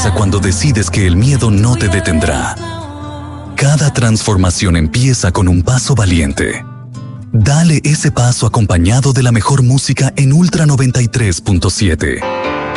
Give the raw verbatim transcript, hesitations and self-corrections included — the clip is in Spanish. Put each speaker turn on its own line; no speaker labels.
comienza cuando decides que el miedo no te detendrá. Cada transformación empieza con un paso valiente. Dale ese paso acompañado de la mejor música en Ultra noventa y tres punto siete.